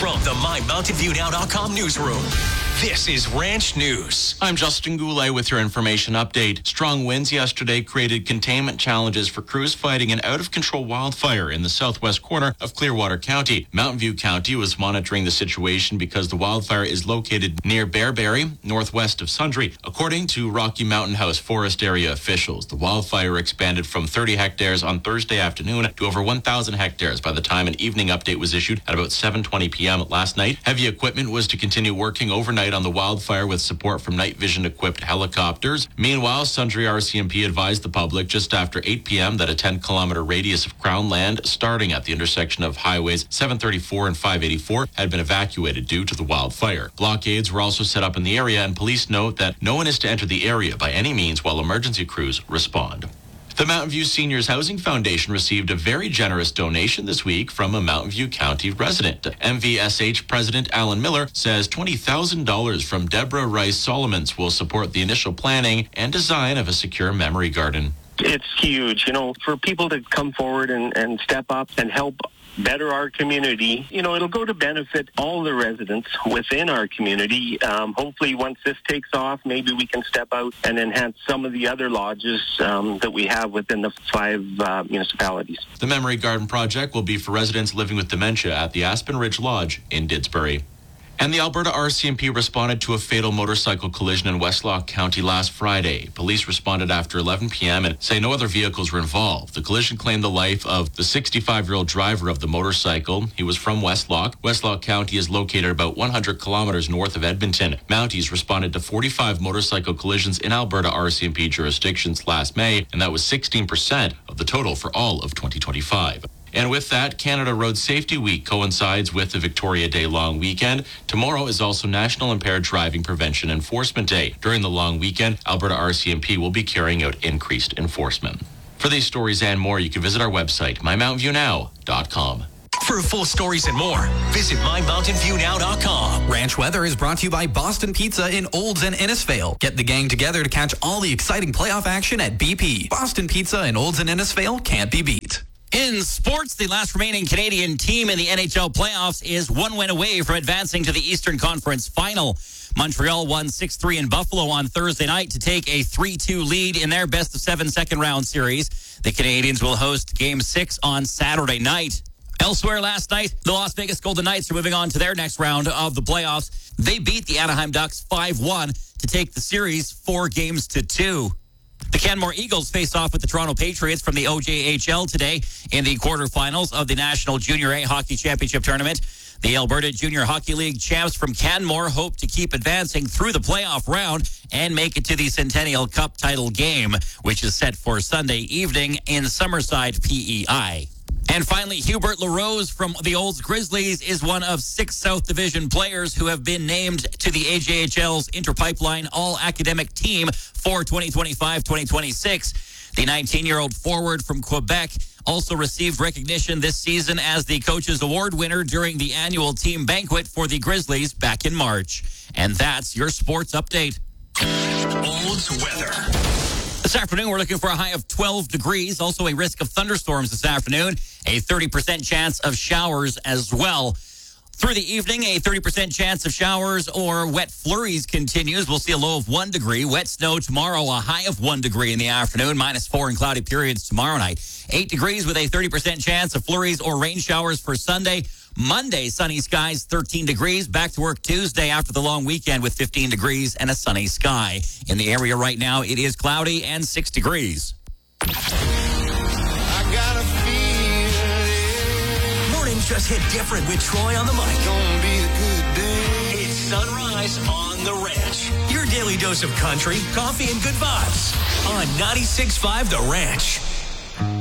From the MyMountainViewNow.com newsroom, this is Ranch News. I'm Justin Goulet with your information update. Strong winds yesterday created containment challenges for crews fighting an out-of-control wildfire in the southwest corner of Clearwater County. Mountain View County was monitoring the situation because the wildfire is located near Bearberry, northwest of Sundre. According to Rocky Mountain House Forest Area officials, the wildfire expanded from 30 hectares on Thursday afternoon to over 1,000 hectares by the time an evening update was issued at about 7:20 p.m. last night. Heavy equipment was to continue working overnight on the wildfire with support from night vision equipped helicopters. Meanwhile, Sundre RCMP advised the public just after 8 p.m. that a 10-kilometer radius of Crown land starting at the intersection of highways 734 and 584 had been evacuated due to the wildfire. Blockades were also set up in the area, and police note that no one is to enter the area by any means while emergency crews respond. The Mountain View Seniors Housing Foundation received a very generous donation this week from a Mountain View County resident. MVSH President Alan Miller says $20,000 from Deborah Rice Solomons will support the initial planning and design of a secure memory garden. It's huge, for people to come forward and step up and help better our community. It'll go to benefit all the residents within our community. Hopefully, once this takes off, maybe we can step out and enhance some of the other lodges that we have within the 5 municipalities. The Memory Garden project will be for residents living with dementia at the Aspen Ridge Lodge in Didsbury. And the Alberta RCMP responded to a fatal motorcycle collision in Westlock County last Friday. Police responded after 11 p.m. and say no other vehicles were involved. The collision claimed the life of the 65-year-old driver of the motorcycle. He was from Westlock. Westlock County is located about 100 kilometers north of Edmonton. Mounties responded to 45 motorcycle collisions in Alberta RCMP jurisdictions last May, and that was 16% of the total for all of 2025. And with that, Canada Road Safety Week coincides with the Victoria Day long weekend. Tomorrow is also National Impaired Driving Prevention Enforcement Day. During the long weekend, Alberta RCMP will be carrying out increased enforcement. For these stories and more, you can visit our website, mymountainviewnow.com. For full stories and more, visit MyMountainViewNow.com. Ranch Weather is brought to you by Boston Pizza in Olds and Innisfail. Get the gang together to catch all the exciting playoff action at BP. Boston Pizza in Olds and Innisfail can't be beat. In sports, the last remaining Canadian team in the NHL playoffs is one win away from advancing to the Eastern Conference Final. Montreal won 6-3 in Buffalo on Thursday night to take a 3-2 lead in their best-of-7 second-round series. The Canadians will host Game 6 on Saturday night. Elsewhere last night, the Las Vegas Golden Knights are moving on to their next round of the playoffs. They beat the Anaheim Ducks 5-1 to take the series 4-2. The Canmore Eagles face off with the Toronto Patriots from the OJHL today in the quarterfinals of the National Junior A Hockey Championship Tournament. The Alberta Junior Hockey League champs from Canmore hope to keep advancing through the playoff round and make it to the Centennial Cup title game, which is set for Sunday evening in Summerside, PEI. And finally, Hubert LaRose from the Olds Grizzlies is one of 6 South Division players who have been named to the AJHL's Interpipeline All-Academic Team for 2025-2026. The 19-year-old forward from Quebec also received recognition this season as the Coaches Award winner during the annual team banquet for the Grizzlies back in March. And that's your sports update. Olds weather. This afternoon, we're looking for a high of 12 degrees. Also a risk of thunderstorms this afternoon. A 30% chance of showers as well. Through the evening, a 30% chance of showers or wet flurries continues. We'll see a low of 1 degree. Wet snow tomorrow, a high of 1 degree in the afternoon. -4 in cloudy periods tomorrow night. 8 degrees with a 30% chance of flurries or rain showers for Sunday. Monday, sunny skies, 13 degrees. Back to work Tuesday after the long weekend with 15 degrees and a sunny sky. In the area right now, it is cloudy and 6 degrees. I got a feeling. Mornings just hit different with Troy on the mic. Gonna be a good day. It's Sunrise on the Ranch. Your daily dose of country, coffee, and good vibes on 96.5 The Ranch.